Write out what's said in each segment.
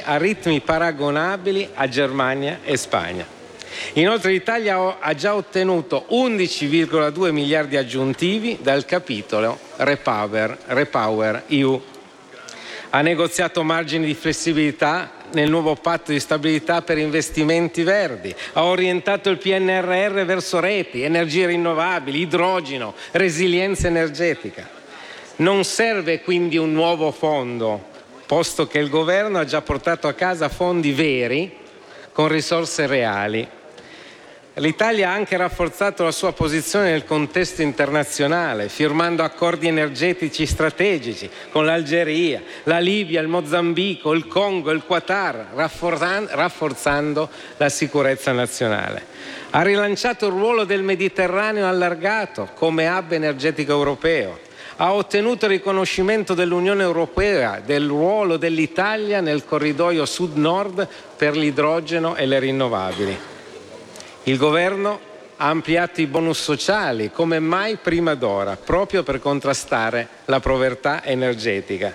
a ritmi paragonabili a Germania e Spagna. Inoltre l'Italia ha già ottenuto 11,2 miliardi aggiuntivi dal capitolo Repower EU. Ha negoziato margini di flessibilità nel nuovo patto di stabilità per investimenti verdi, ha orientato il PNRR verso reti, energie rinnovabili, idrogeno, resilienza energetica. Non serve quindi un nuovo fondo, posto che il governo ha già portato a casa fondi veri con risorse reali. L'Italia ha anche rafforzato la sua posizione nel contesto internazionale, firmando accordi energetici strategici con l'Algeria, la Libia, il Mozambico, il Congo, il Qatar, rafforzando la sicurezza nazionale. Ha rilanciato il ruolo del Mediterraneo allargato come hub energetico europeo. Ha ottenuto il riconoscimento dell'Unione Europea del ruolo dell'Italia nel corridoio sud-nord per l'idrogeno e le rinnovabili. Il governo ha ampliato i bonus sociali come mai prima d'ora, proprio per contrastare la povertà energetica.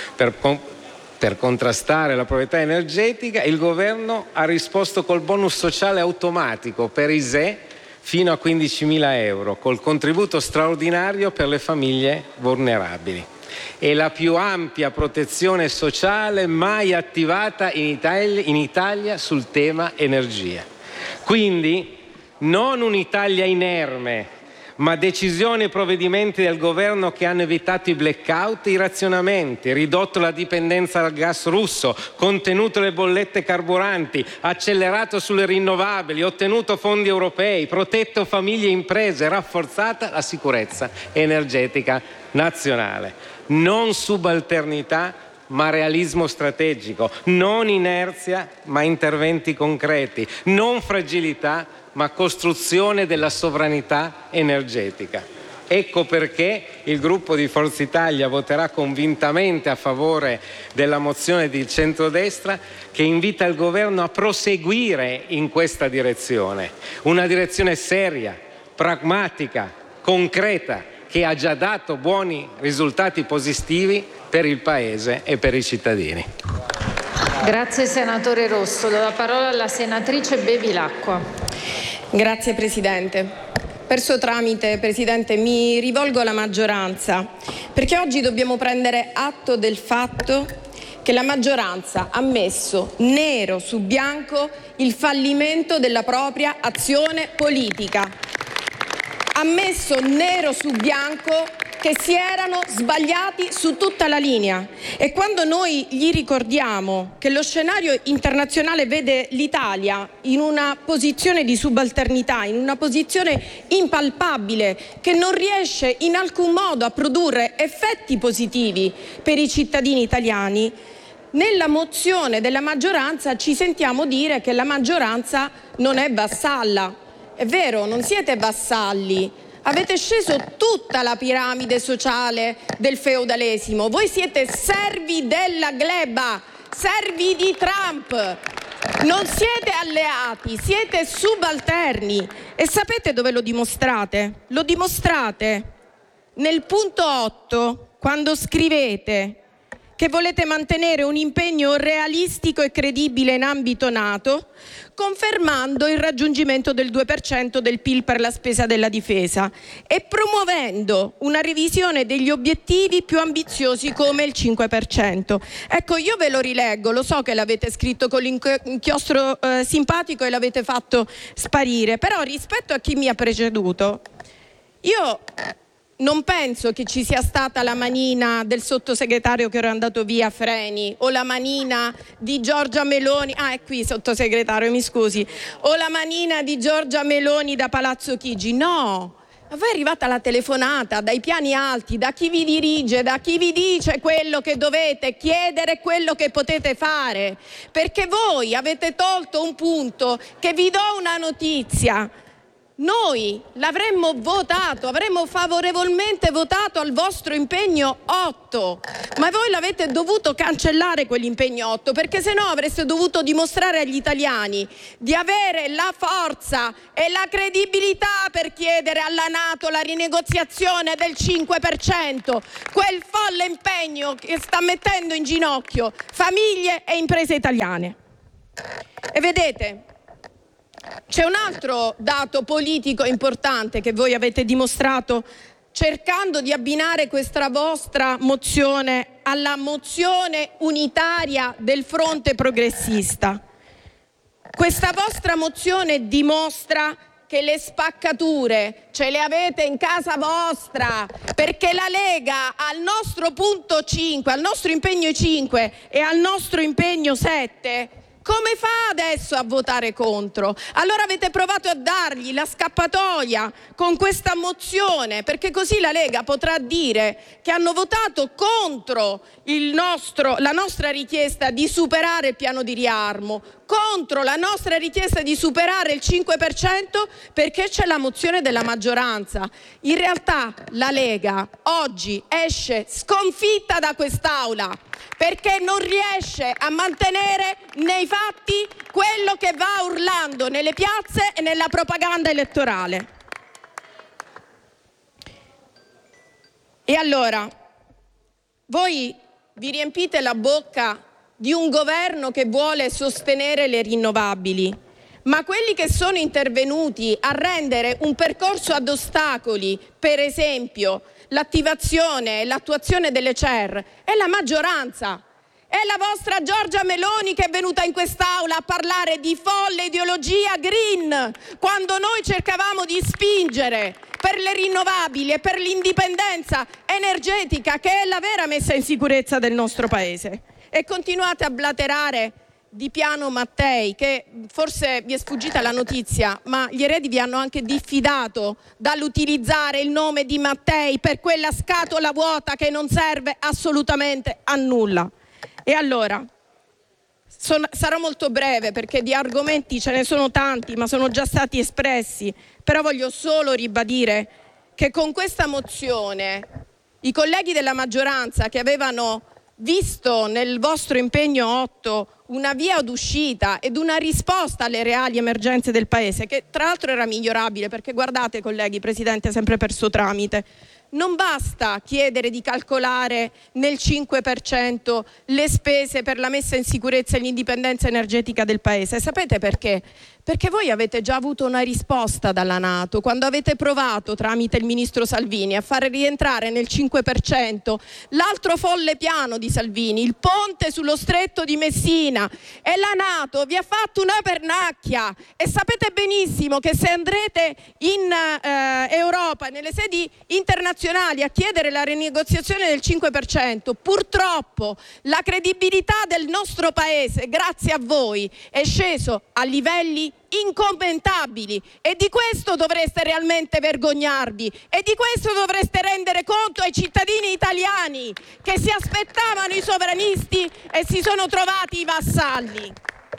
Per contrastare la povertà energetica, il governo ha risposto col bonus sociale automatico per ISEE fino a 15.000 euro, col contributo straordinario per le famiglie vulnerabili. È la più ampia protezione sociale mai attivata in Italia sul tema energia. Quindi non un'Italia inerme, ma decisioni e provvedimenti del governo che hanno evitato i blackout e i razionamenti, ridotto la dipendenza dal gas russo, contenuto le bollette carburanti, accelerato sulle rinnovabili, ottenuto fondi europei, protetto famiglie e imprese, rafforzata la sicurezza energetica nazionale. Non subalternità, ma realismo strategico, non inerzia, ma interventi concreti, non fragilità, ma costruzione della sovranità energetica. Ecco perché il gruppo di Forza Italia voterà convintamente a favore della mozione di centrodestra che invita il governo a proseguire in questa direzione, una direzione seria, pragmatica, concreta, che ha già dato buoni risultati positivi per il Paese e per i cittadini. Grazie senatore Rosso. Do la parola alla senatrice Bevilacqua. Grazie Presidente. Per suo tramite, Presidente, mi rivolgo alla maggioranza, perché oggi dobbiamo prendere atto del fatto che la maggioranza ha messo nero su bianco il fallimento della propria azione politica. Ha messo nero su bianco che si erano sbagliati su tutta la linea, e quando noi gli ricordiamo che lo scenario internazionale vede l'Italia in una posizione di subalternità, in una posizione impalpabile che non riesce in alcun modo a produrre effetti positivi per i cittadini italiani, nella mozione della maggioranza ci sentiamo dire che la maggioranza non è vassalla. È vero, non siete vassalli. Avete sceso tutta la piramide sociale del feudalesimo. Voi siete servi della gleba, servi di Trump. Non siete alleati, siete subalterni. E sapete dove lo dimostrate? Lo dimostrate nel punto 8, quando scrivete che volete mantenere un impegno realistico e credibile in ambito NATO, confermando il raggiungimento del 2% del PIL per la spesa della difesa e promuovendo una revisione degli obiettivi più ambiziosi come il 5%. Ecco, io ve lo rileggo, lo so che l'avete scritto con l'inchiostro simpatico e l'avete fatto sparire, però rispetto a chi mi ha preceduto, io non penso che ci sia stata la manina del sottosegretario che era andato via, Freni, o la manina di Giorgia Meloni, è qui sottosegretario, mi scusi, o la manina di Giorgia Meloni da Palazzo Chigi. No, a voi è arrivata la telefonata dai piani alti, da chi vi dirige, da chi vi dice quello che dovete chiedere, quello che potete fare, perché voi avete tolto un punto che vi do una notizia. noi l'avremmo votato, avremmo favorevolmente votato al vostro impegno 8, ma voi l'avete dovuto cancellare quell'impegno 8, perché sennò avreste dovuto dimostrare agli italiani di avere la forza e la credibilità per chiedere alla NATO la rinegoziazione del 5%, quel folle impegno che sta mettendo in ginocchio famiglie e imprese italiane. E vedete, c'è un altro dato politico importante che voi avete dimostrato cercando di abbinare questa vostra mozione alla mozione unitaria del fronte progressista. Questa vostra mozione dimostra che le spaccature ce le avete in casa vostra, perché la Lega al nostro punto 5, al nostro impegno 5 e al nostro impegno 7, come fa adesso a votare contro? Allora avete provato a dargli la scappatoia con questa mozione, perché così la Lega potrà dire che hanno votato contro la nostra richiesta di superare il piano di riarmo, contro la nostra richiesta di superare il 5%, perché c'è la mozione della maggioranza. In realtà la Lega oggi esce sconfitta da quest'Aula, perché non riesce a mantenere nei fatti quello che va urlando nelle piazze e nella propaganda elettorale. E allora, voi vi riempite la bocca di un governo che vuole sostenere le rinnovabili, ma quelli che sono intervenuti a rendere un percorso ad ostacoli, per esempio l'attivazione e l'attuazione delle CER, è la maggioranza. È la vostra Giorgia Meloni che è venuta in quest'Aula a parlare di folle ideologia green, quando noi cercavamo di spingere per le rinnovabili e per l'indipendenza energetica, che è la vera messa in sicurezza del nostro Paese. E continuate a blaterare di piano Mattei, che forse vi è sfuggita la notizia, ma gli eredi vi hanno anche diffidato dall'utilizzare il nome di Mattei per quella scatola vuota che non serve assolutamente a nulla. E allora, sarò molto breve perché di argomenti ce ne sono tanti, ma sono già stati espressi, però voglio solo ribadire che con questa mozione i colleghi della maggioranza, che avevano visto nel vostro impegno 8 una via d'uscita ed una risposta alle reali emergenze del Paese, che tra l'altro era migliorabile, perché guardate colleghi, Presidente, sempre per suo tramite, non basta chiedere di calcolare nel 5% le spese per la messa in sicurezza e l'indipendenza energetica del Paese. Sapete perché? Perché voi avete già avuto una risposta dalla NATO quando avete provato, tramite il ministro Salvini, a fare rientrare nel 5% l'altro folle piano di Salvini, il ponte sullo stretto di Messina, e la NATO vi ha fatto una pernacchia. E sapete benissimo che se andrete in Europa, nelle sedi internazionali, a chiedere la rinegoziazione del 5%, purtroppo la credibilità del nostro Paese, grazie a voi, è sceso a livelli incommentabili, e di questo dovreste realmente vergognarvi, e di questo dovreste rendere conto ai cittadini italiani che si aspettavano i sovranisti e si sono trovati i vassalli.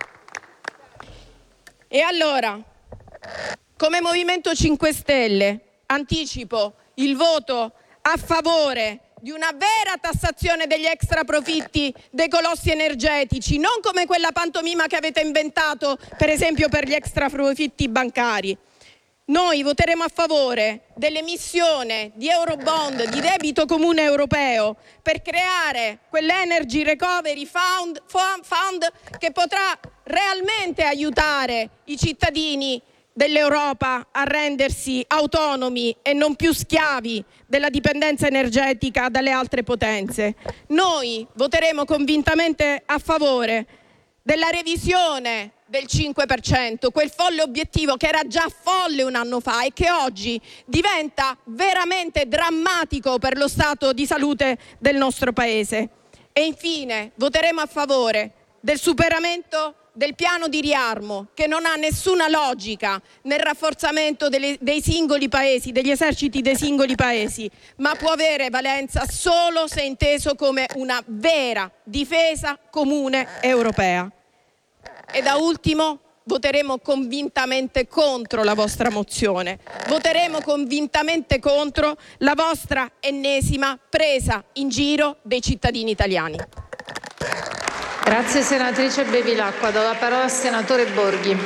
E allora, come Movimento 5 Stelle, anticipo il voto a favore di una vera tassazione degli extraprofitti dei colossi energetici, non come quella pantomima che avete inventato, per esempio, per gli extraprofitti bancari. Noi voteremo a favore dell'emissione di Eurobond, di debito comune europeo, per creare quell'Energy Recovery Fund che potrà realmente aiutare i cittadini dell'Europa a rendersi autonomi e non più schiavi della dipendenza energetica dalle altre potenze. Noi voteremo convintamente a favore della revisione del 5%, quel folle obiettivo che era già folle un anno fa e che oggi diventa veramente drammatico per lo stato di salute del nostro Paese. E infine voteremo a favore del superamento del piano di riarmo, che non ha nessuna logica nel rafforzamento dei singoli paesi, degli eserciti dei singoli paesi, ma può avere valenza solo se inteso come una vera difesa comune europea. E da ultimo voteremo convintamente contro la vostra mozione, voteremo convintamente contro la vostra ennesima presa in giro dei cittadini italiani. Grazie senatrice Bevilacqua. Do la parola al senatore Borghi.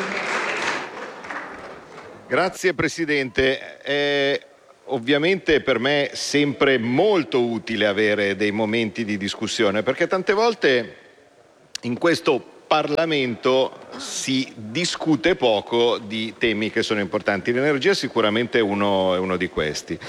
Grazie Presidente. Ovviamente per me è sempre molto utile avere dei momenti di discussione, perché tante volte in questo Parlamento si discute poco di temi che sono importanti. L'energia sicuramente è uno di questi.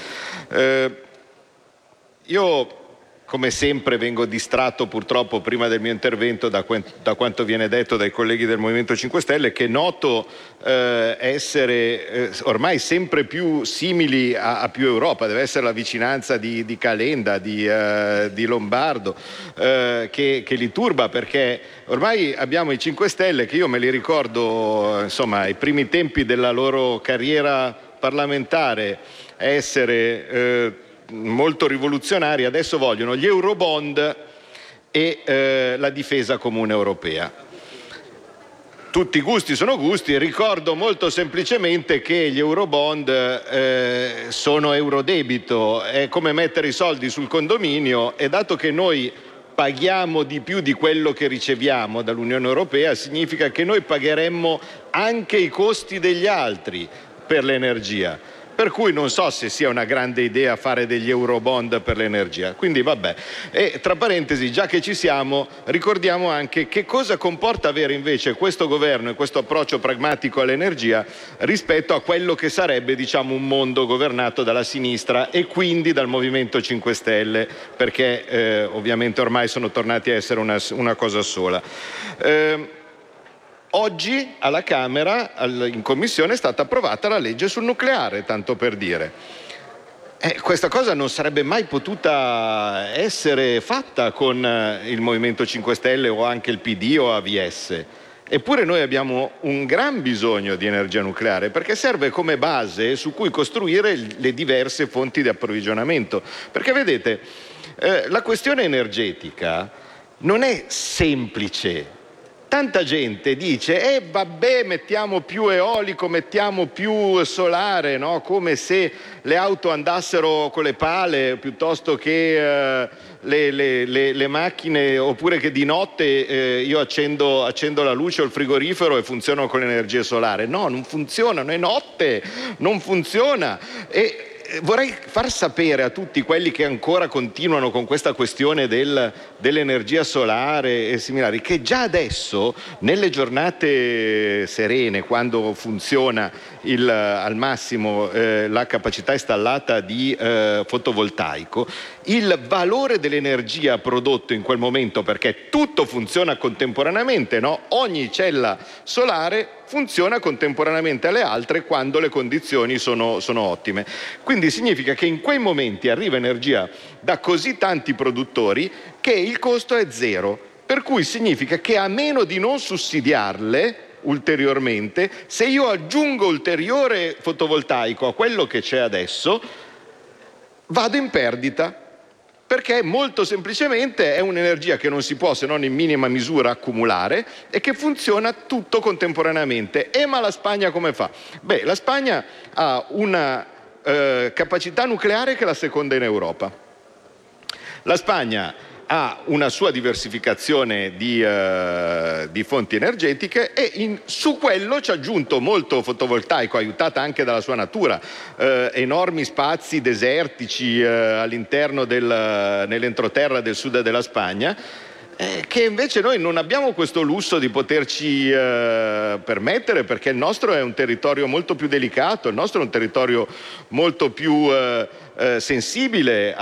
Io come sempre vengo distratto purtroppo prima del mio intervento da quanto viene detto dai colleghi del Movimento 5 Stelle, che noto essere ormai sempre più simili a più Europa. Deve essere la vicinanza di Calenda, di Lombardo, che li turba, perché ormai abbiamo i 5 Stelle che io me li ricordo, insomma, ai primi tempi della loro carriera parlamentare essere molto rivoluzionari. Adesso vogliono gli Eurobond e la difesa comune europea. Tutti i gusti sono gusti. Ricordo molto semplicemente che gli Eurobond sono eurodebito, è come mettere i soldi sul condominio, e dato che noi paghiamo di più di quello che riceviamo dall'Unione Europea, significa che noi pagheremmo anche i costi degli altri per l'energia. Per cui non so se sia una grande idea fare degli Eurobond per l'energia. Quindi vabbè. E tra parentesi, già che ci siamo, ricordiamo anche che cosa comporta avere invece questo governo e questo approccio pragmatico all'energia rispetto a quello che sarebbe, diciamo, un mondo governato dalla sinistra e quindi dal Movimento 5 Stelle, perché ovviamente ormai sono tornati a essere una cosa sola. Oggi alla Camera, in Commissione, è stata approvata la legge sul nucleare, tanto per dire. Questa cosa non sarebbe mai potuta essere fatta con il Movimento 5 Stelle o anche il PD o AVS. Eppure noi abbiamo un gran bisogno di energia nucleare, perché serve come base su cui costruire le diverse fonti di approvvigionamento. Perché vedete, la questione energetica non è semplice. Tanta gente dice, vabbè, mettiamo più eolico, mettiamo più solare, no? Come se le auto andassero con le pale piuttosto che le macchine, oppure che di notte io accendo la luce o il frigorifero e funzionano con l'energia solare. No, non funzionano, è notte, non funziona. E vorrei far sapere a tutti quelli che ancora continuano con questa questione dell'energia solare e similari, che già adesso, nelle giornate serene, quando funziona al massimo la capacità installata di fotovoltaico, il valore dell'energia prodotto in quel momento, perché tutto funziona contemporaneamente, no? Ogni cella solare funziona contemporaneamente alle altre quando le condizioni sono ottime. Quindi significa che in quei momenti arriva energia da così tanti produttori che il costo è zero, per cui significa che a meno di non sussidiarle ulteriormente, se io aggiungo ulteriore fotovoltaico a quello che c'è adesso, vado in perdita. Perché molto semplicemente è un'energia che non si può, se non in minima misura, accumulare e che funziona tutto contemporaneamente. Ma la Spagna come fa? Beh, la Spagna ha una capacità nucleare che è la seconda in Europa. La Spagna ha una sua diversificazione di fonti energetiche e su quello ci ha aggiunto molto fotovoltaico, aiutata anche dalla sua natura, enormi spazi desertici all'interno nell'entroterra del sud della Spagna, che invece noi non abbiamo questo lusso di poterci permettere, perché il nostro è un territorio molto più delicato, il nostro è un territorio molto più sensibile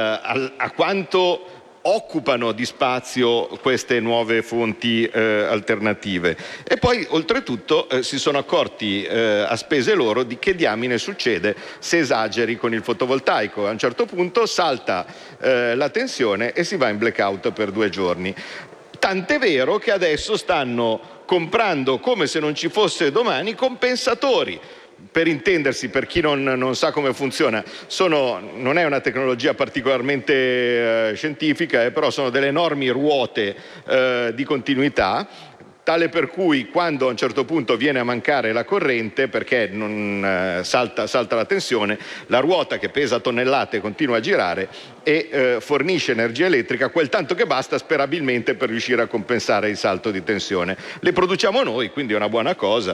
a quanto occupano di spazio queste nuove fonti alternative. E poi oltretutto si sono accorti a spese loro di che diamine succede se esageri con il fotovoltaico. A un certo punto salta la tensione e si va in blackout per 2 giorni. Tant'è vero che adesso stanno comprando, come se non ci fosse domani, compensatori. Per intendersi, per chi non sa come funziona, non è una tecnologia particolarmente scientifica, però sono delle enormi ruote di continuità tale per cui quando a un certo punto viene a mancare la corrente perché non salta la tensione, la ruota che pesa tonnellate continua a girare e fornisce energia elettrica quel tanto che basta, sperabilmente, per riuscire a compensare il salto di tensione. Le produciamo noi, quindi è una buona cosa,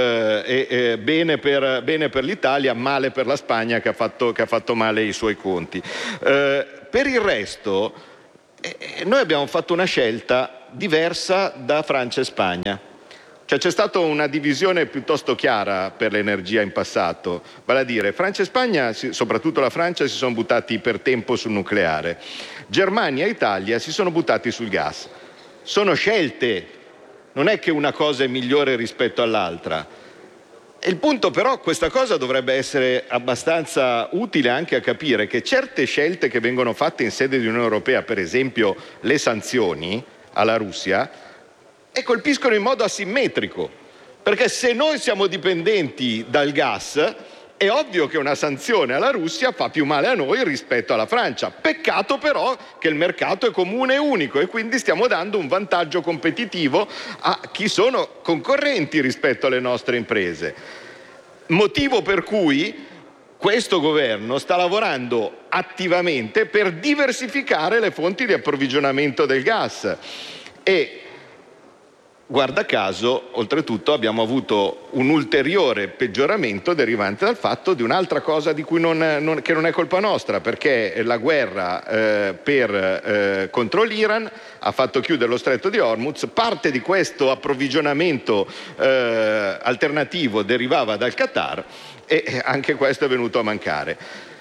bene per l'Italia, male per la Spagna che ha fatto male i suoi conti. Per il resto noi abbiamo fatto una scelta diversa da Francia e Spagna. Cioè c'è stata una divisione piuttosto chiara per l'energia in passato, vale a dire Francia e Spagna, soprattutto la Francia, si sono buttati per tempo sul nucleare, Germania e Italia si sono buttati sul gas. Sono scelte, non è che una cosa è migliore rispetto all'altra. E il punto però, questa cosa dovrebbe essere abbastanza utile anche a capire che certe scelte che vengono fatte in sede di Unione Europea, per esempio le sanzioni alla Russia, colpiscono in modo asimmetrico, perché se noi siamo dipendenti dal gas è ovvio che una sanzione alla Russia fa più male a noi rispetto alla Francia. Peccato però che il mercato è comune e unico e quindi stiamo dando un vantaggio competitivo a chi sono concorrenti rispetto alle nostre imprese. Motivo per cui questo governo sta lavorando attivamente per diversificare le fonti di approvvigionamento del gas e, guarda caso, oltretutto abbiamo avuto un ulteriore peggioramento derivante dal fatto di un'altra cosa di cui che non è colpa nostra, perché la guerra contro l'Iran ha fatto chiudere lo stretto di Hormuz. Parte di questo approvvigionamento alternativo derivava dal Qatar e anche questo è venuto a mancare.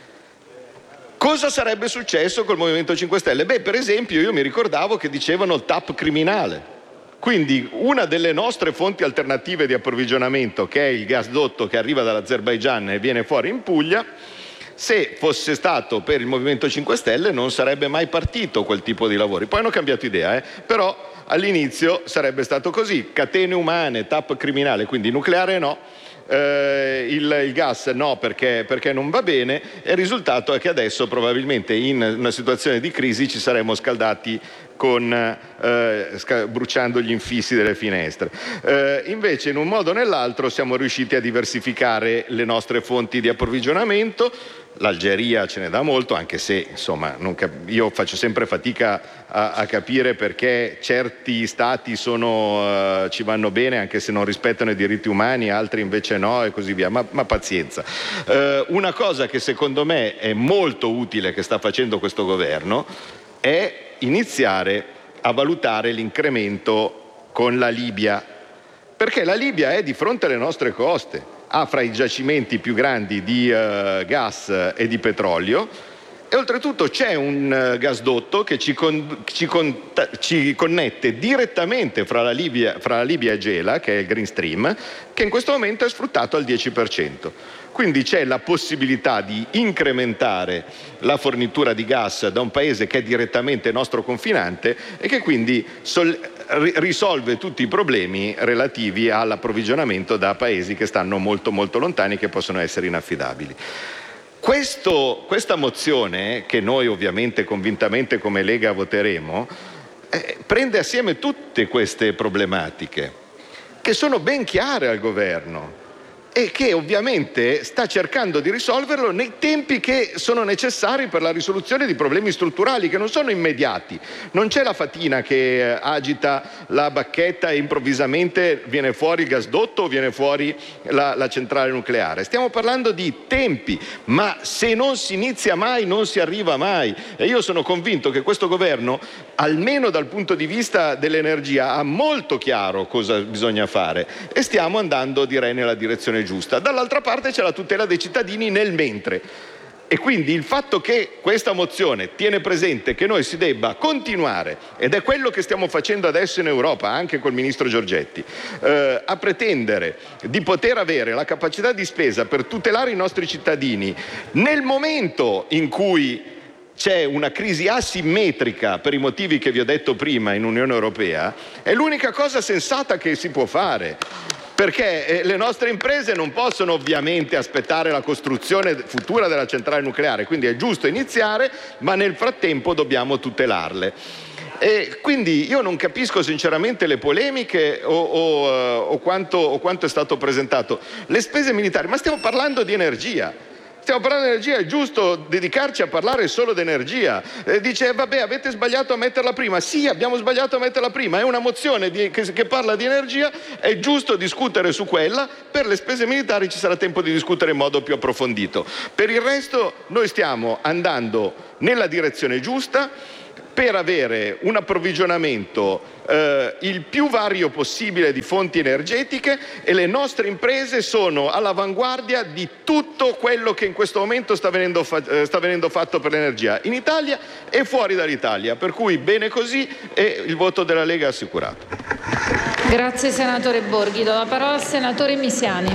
Cosa sarebbe successo col Movimento 5 Stelle? Per esempio, io mi ricordavo che dicevano il TAP criminale. Quindi una delle nostre fonti alternative di approvvigionamento, che è il gasdotto che arriva dall'Azerbaigian e viene fuori in Puglia, se fosse stato per il Movimento 5 Stelle non sarebbe mai partito quel tipo di lavori. Poi hanno cambiato idea, però all'inizio sarebbe stato così: catene umane, TAP criminale, quindi nucleare no, il gas no perché non va bene, e il risultato è che adesso probabilmente in una situazione di crisi ci saremmo scaldati bruciando gli infissi delle finestre. Invece in un modo o nell'altro siamo riusciti a diversificare le nostre fonti di approvvigionamento. L'Algeria ce ne dà molto, anche se insomma io faccio sempre fatica a capire perché certi stati ci vanno bene anche se non rispettano i diritti umani, altri invece no e così via, ma pazienza. Una cosa che secondo me è molto utile che sta facendo questo governo è iniziare a valutare l'incremento con la Libia, perché la Libia è di fronte alle nostre coste, ha fra i giacimenti più grandi di gas e di petrolio e oltretutto c'è un gasdotto che ci connette direttamente fra la Libia e Gela, che è il Green Stream, che in questo momento è sfruttato al 10%. Quindi c'è la possibilità di incrementare la fornitura di gas da un paese che è direttamente nostro confinante e che quindi risolve tutti i problemi relativi all'approvvigionamento da paesi che stanno molto molto lontani e che possono essere inaffidabili. Questa mozione, che noi ovviamente convintamente come Lega voteremo, prende assieme tutte queste problematiche che sono ben chiare al governo e che ovviamente sta cercando di risolverlo nei tempi che sono necessari per la risoluzione di problemi strutturali che non sono immediati. Non c'è la fatina che agita la bacchetta e improvvisamente viene fuori il gasdotto o viene fuori la centrale nucleare. Stiamo parlando di tempi, ma se non si inizia mai non si arriva mai. E io sono convinto che questo governo, almeno dal punto di vista dell'energia, ha molto chiaro cosa bisogna fare e stiamo andando, direi, nella direzione giusta. Dall'altra parte c'è la tutela dei cittadini nel mentre. E quindi il fatto che questa mozione tiene presente che noi si debba continuare, ed è quello che stiamo facendo adesso in Europa, anche col ministro Giorgetti, a pretendere di poter avere la capacità di spesa per tutelare i nostri cittadini nel momento in cui c'è una crisi asimmetrica per i motivi che vi ho detto prima in Unione Europea, è l'unica cosa sensata che si può fare. Perché le nostre imprese non possono ovviamente aspettare la costruzione futura della centrale nucleare, quindi è giusto iniziare, ma nel frattempo dobbiamo tutelarle. E quindi io non capisco sinceramente le polemiche o quanto è stato presentato. Le spese militari, ma stiamo parlando di energia. È giusto dedicarci a parlare solo di energia. Dice, vabbè, avete sbagliato a metterla prima. Sì, abbiamo sbagliato a metterla prima. È una mozione che parla di energia, è giusto discutere su quella. Per le spese militari ci sarà tempo di discutere in modo più approfondito. Per il resto noi stiamo andando nella direzione giusta per avere un approvvigionamento il più vario possibile di fonti energetiche, e le nostre imprese sono all'avanguardia di tutto quello che in questo momento sta venendo fatto per l'energia in Italia e fuori dall'Italia, per cui bene così, e il voto della Lega è assicurato. Grazie senatore Borghi. Do la parola al senatore Misiani.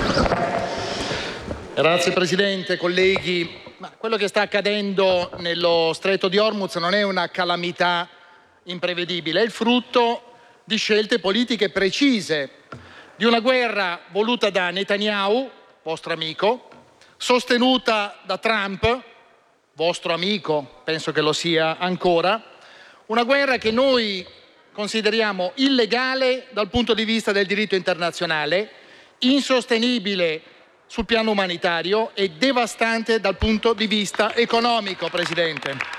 Grazie Presidente, colleghi. Quello che sta accadendo nello Stretto di Hormuz non è una calamità imprevedibile, è il frutto di scelte politiche precise, di una guerra voluta da Netanyahu, vostro amico, sostenuta da Trump, vostro amico, penso che lo sia ancora, una guerra che noi consideriamo illegale dal punto di vista del diritto internazionale, insostenibile sul piano umanitario e devastante dal punto di vista economico, Presidente.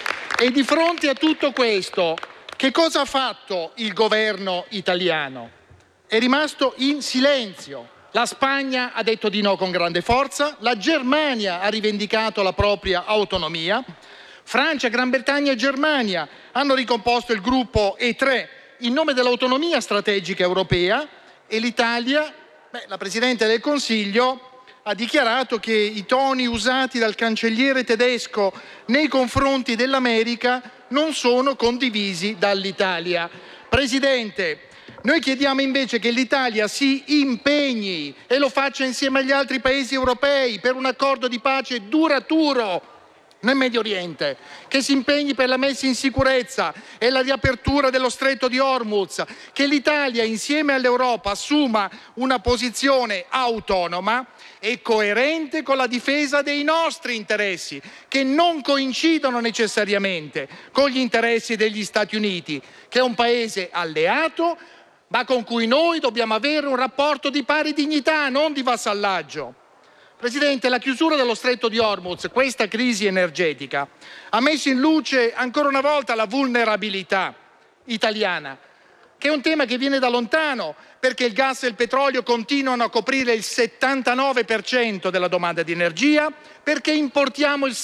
E di fronte a tutto questo, che cosa ha fatto il governo italiano? È rimasto in silenzio. La Spagna ha detto di no con grande forza, la Germania ha rivendicato la propria autonomia, Francia, Gran Bretagna e Germania hanno ricomposto il gruppo E3 in nome dell'autonomia strategica europea, e l'Italia, la Presidente del Consiglio ha dichiarato che i toni usati dal cancelliere tedesco nei confronti dell'America non sono condivisi dall'Italia. Presidente, noi chiediamo invece che l'Italia si impegni e lo faccia insieme agli altri paesi europei per un accordo di pace duraturo nel Medio Oriente, che si impegni per la messa in sicurezza e la riapertura dello Stretto di Hormuz, che l'Italia insieme all'Europa assuma una posizione autonoma e coerente con la difesa dei nostri interessi, che non coincidono necessariamente con gli interessi degli Stati Uniti, che è un paese alleato, ma con cui noi dobbiamo avere un rapporto di pari dignità, non di vassallaggio. Presidente, la chiusura dello Stretto di Hormuz, questa crisi energetica, ha messo in luce ancora una volta la vulnerabilità italiana, che è un tema che viene da lontano, perché il gas e il petrolio continuano a coprire il 79% della domanda di energia, perché importiamo il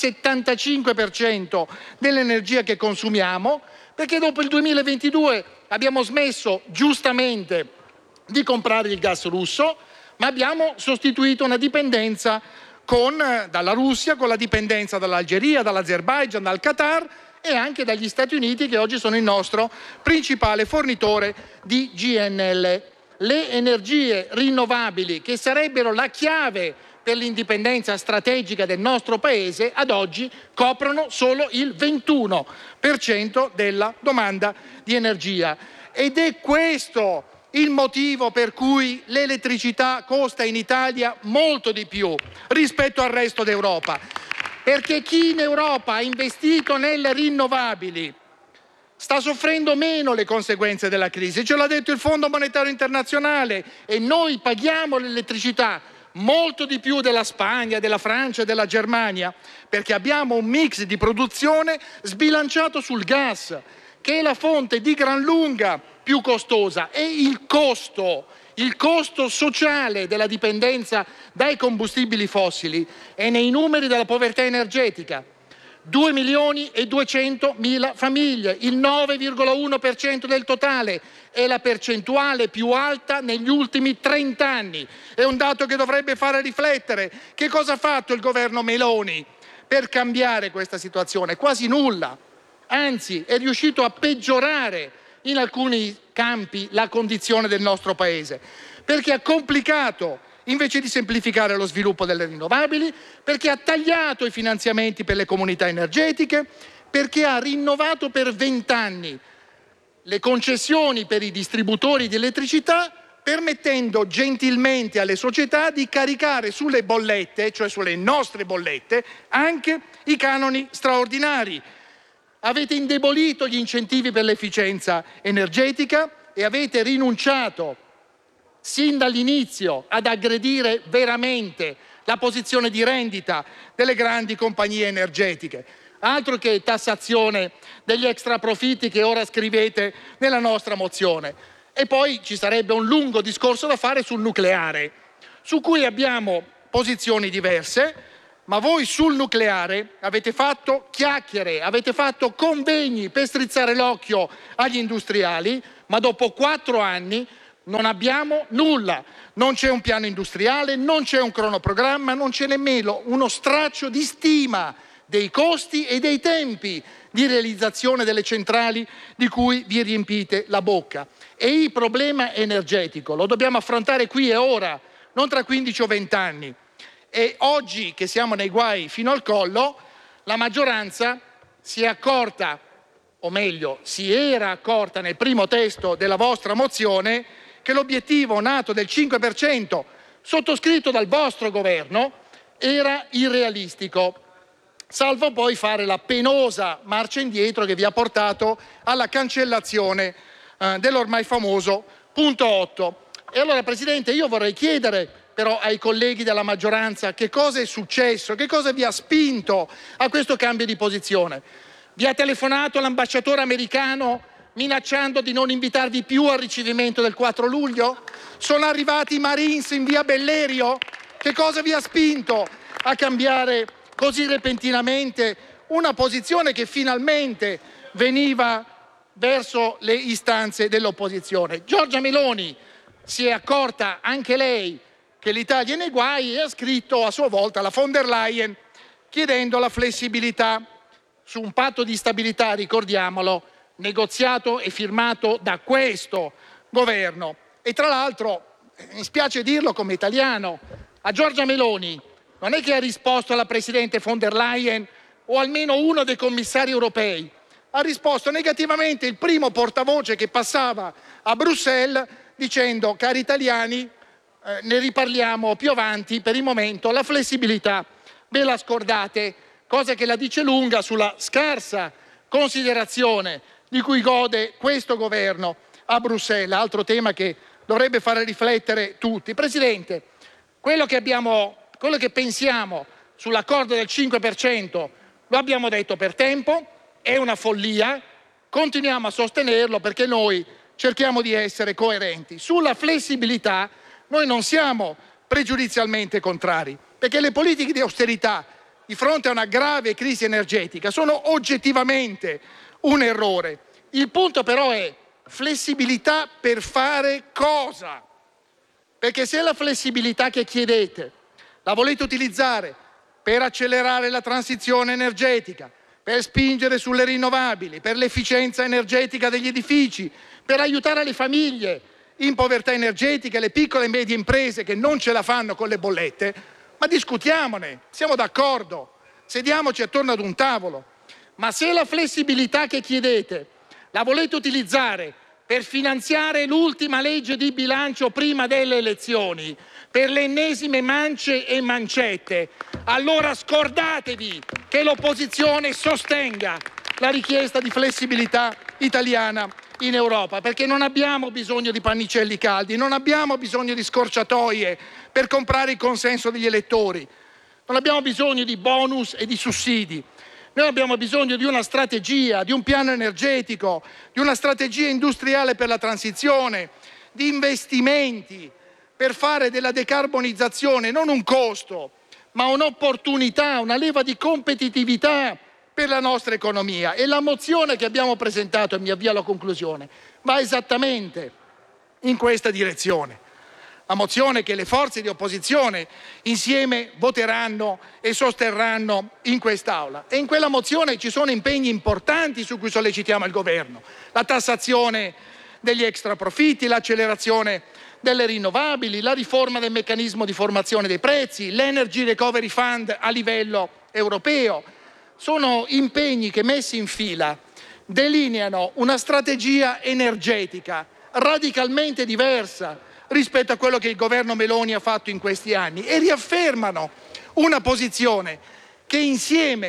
75% dell'energia che consumiamo, perché dopo il 2022 abbiamo smesso giustamente di comprare il gas russo, ma abbiamo sostituito una dipendenza dalla Russia con la dipendenza dall'Algeria, dall'Azerbaijan, dal Qatar e anche dagli Stati Uniti, che oggi sono il nostro principale fornitore di GNL. Le energie rinnovabili, che sarebbero la chiave per l'indipendenza strategica del nostro Paese, ad oggi coprono solo il 21% della domanda di energia. Ed è questo il motivo per cui l'elettricità costa in Italia molto di più rispetto al resto d'Europa, perché chi in Europa ha investito nelle rinnovabili sta soffrendo meno le conseguenze della crisi, ce l'ha detto il Fondo Monetario Internazionale, e noi paghiamo l'elettricità molto di più della Spagna, della Francia e della Germania, perché abbiamo un mix di produzione sbilanciato sul gas, che è la fonte di gran lunga più costosa, e il costo sociale della dipendenza dai combustibili fossili è nei numeri della povertà energetica. 2.200.000 famiglie, il 9,1% del totale, è la percentuale più alta negli ultimi 30 anni. È un dato che dovrebbe fare riflettere. Che cosa ha fatto il governo Meloni per cambiare questa situazione? Quasi nulla. Anzi, è riuscito a peggiorare in alcuni campi la condizione del nostro Paese, perché ha complicato invece di semplificare lo sviluppo delle rinnovabili, perché ha tagliato i finanziamenti per le comunità energetiche, perché ha rinnovato per 20 anni le concessioni per i distributori di elettricità, permettendo gentilmente alle società di caricare sulle bollette, cioè sulle nostre bollette, anche i canoni straordinari. avete indebolito gli incentivi per l'efficienza energetica e avete rinunciato sin dall'inizio ad aggredire veramente la posizione di rendita delle grandi compagnie energetiche. Altro che tassazione degli extraprofitti che ora scrivete nella nostra mozione. E poi ci sarebbe un lungo discorso da fare sul nucleare, su cui abbiamo posizioni diverse, ma voi sul nucleare avete fatto chiacchiere, avete fatto convegni per strizzare l'occhio agli industriali, ma dopo 4 anni non abbiamo nulla. Non c'è un piano industriale, non c'è un cronoprogramma, non c'è nemmeno uno straccio di stima dei costi e dei tempi di realizzazione delle centrali di cui vi riempite la bocca. E il problema energetico lo dobbiamo affrontare qui e ora, non tra 15 o 20 anni. E oggi che siamo nei guai fino al collo, la maggioranza si è accorta, o meglio, si era accorta nel primo testo della vostra mozione, che l'obiettivo nato del 5%, sottoscritto dal vostro governo, era irrealistico, salvo poi fare la penosa marcia indietro che vi ha portato alla cancellazione dell'ormai famoso punto 8. E allora, Presidente, io vorrei chiedere però ai colleghi della maggioranza che cosa è successo, che cosa vi ha spinto a questo cambio di posizione. Vi ha telefonato l'ambasciatore americano minacciando di non invitarvi più al ricevimento del 4 luglio? Sono arrivati i Marines in via Bellerio? Che cosa vi ha spinto a cambiare così repentinamente una posizione che finalmente veniva verso le istanze dell'opposizione? Giorgia Meloni si è accorta anche lei che l'Italia è nei guai e ha scritto a sua volta alla von der Leyen chiedendo la flessibilità su un patto di stabilità, ricordiamolo, negoziato e firmato da questo governo. E tra l'altro, mi spiace dirlo come italiano, a Giorgia Meloni non è che ha risposto alla Presidente von der Leyen o almeno uno dei commissari europei, ha risposto negativamente il primo portavoce che passava a Bruxelles dicendo: cari italiani, ne riparliamo più avanti, per il momento la flessibilità ve la scordate, cosa che la dice lunga sulla scarsa considerazione di cui gode questo governo a Bruxelles, altro tema che dovrebbe fare riflettere tutti. Presidente, quello che pensiamo sull'accordo del 5% lo abbiamo detto per tempo, è una follia, continuiamo a sostenerlo perché noi cerchiamo di essere coerenti. Sulla flessibilità noi non siamo pregiudizialmente contrari, perché le politiche di austerità di fronte a una grave crisi energetica sono oggettivamente un errore. Il punto però è flessibilità per fare cosa? Perché se la flessibilità che chiedete la volete utilizzare per accelerare la transizione energetica, per spingere sulle rinnovabili, per l'efficienza energetica degli edifici, per aiutare le famiglie in povertà energetica e le piccole e medie imprese che non ce la fanno con le bollette, ma discutiamone, siamo d'accordo, sediamoci attorno ad un tavolo. Ma se la flessibilità che chiedete la volete utilizzare per finanziare l'ultima legge di bilancio prima delle elezioni, per le ennesime mance e mancette, allora scordatevi che l'opposizione sostenga la richiesta di flessibilità italiana in Europa, perché non abbiamo bisogno di pannicelli caldi, non abbiamo bisogno di scorciatoie per comprare il consenso degli elettori, non abbiamo bisogno di bonus e di sussidi. Noi abbiamo bisogno di una strategia, di un piano energetico, di una strategia industriale per la transizione, di investimenti per fare della decarbonizzazione non un costo, ma un'opportunità, una leva di competitività per la nostra economia. E la mozione che abbiamo presentato, e mi avvio alla conclusione, va esattamente in questa direzione. La mozione che le forze di opposizione insieme voteranno e sosterranno in quest'Aula. E in quella mozione ci sono impegni importanti su cui sollecitiamo il governo: la tassazione degli extraprofitti, l'accelerazione delle rinnovabili, la riforma del meccanismo di formazione dei prezzi, l'Energy Recovery Fund a livello europeo. Sono impegni che, messi in fila, delineano una strategia energetica radicalmente diversa rispetto a quello che il governo Meloni ha fatto in questi anni e riaffermano una posizione che insieme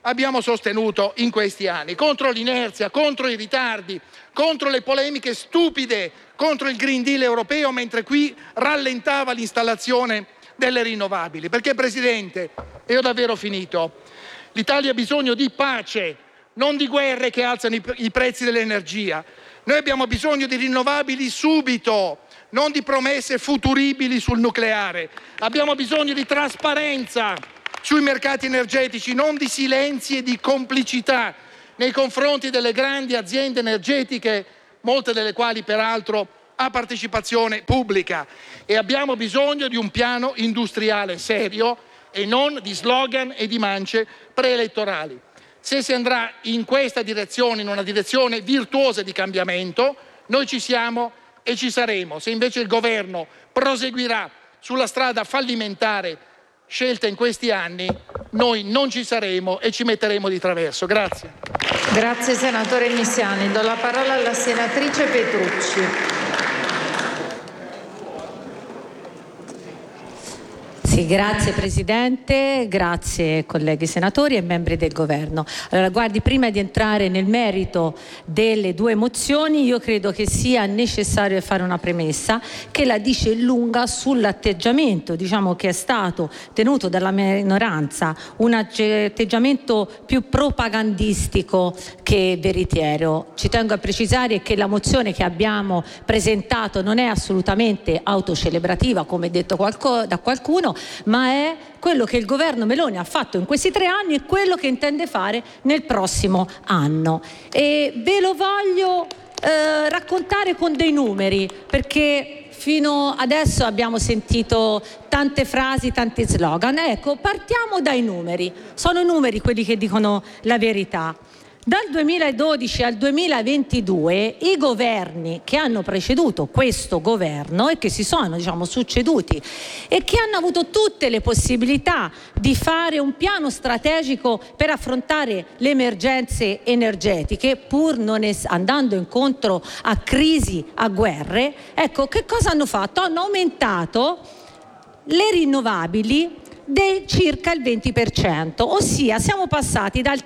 abbiamo sostenuto in questi anni, contro l'inerzia, contro i ritardi, contro le polemiche stupide, contro il Green Deal europeo, mentre qui rallentava l'installazione delle rinnovabili. Perché, Presidente, e ho davvero finito, l'Italia ha bisogno di pace, non di guerre che alzano i prezzi dell'energia. Noi abbiamo bisogno di rinnovabili subito, non di promesse futuribili sul nucleare. Abbiamo bisogno di trasparenza sui mercati energetici, non di silenzi e di complicità nei confronti delle grandi aziende energetiche, molte delle quali peraltro a partecipazione pubblica. E abbiamo bisogno di un piano industriale serio e non di slogan e di mance preelettorali. Se si andrà in questa direzione, in una direzione virtuosa di cambiamento, noi ci siamo e ci saremo. Se invece il governo proseguirà sulla strada fallimentare scelta in questi anni, noi non ci saremo e ci metteremo di traverso. Grazie. Grazie senatore Misiani. Do la parola alla senatrice Petrucci. Sì, grazie Presidente, grazie colleghi senatori e membri del Governo. Allora, guardi, prima di entrare nel merito delle due mozioni, io credo che sia necessario fare una premessa che la dice lunga sull'atteggiamento, diciamo, che è stato tenuto dalla minoranza, un atteggiamento più propagandistico che veritiero. Ci tengo a precisare che la mozione che abbiamo presentato non è assolutamente autocelebrativa, come detto da qualcuno, ma è quello che il governo Meloni ha fatto in questi 3 anni e quello che intende fare nel prossimo anno. E ve lo voglio raccontare con dei numeri, perché fino adesso abbiamo sentito tante frasi, tanti slogan. Ecco, partiamo dai numeri. Sono numeri quelli che dicono la verità. Dal 2012 al 2022 i governi che hanno preceduto questo governo e che si sono, diciamo, succeduti e che hanno avuto tutte le possibilità di fare un piano strategico per affrontare le emergenze energetiche, pur non andando incontro a crisi, a guerre, ecco, che cosa hanno fatto? Hanno aumentato le rinnovabili di circa il 20%, ossia siamo passati dal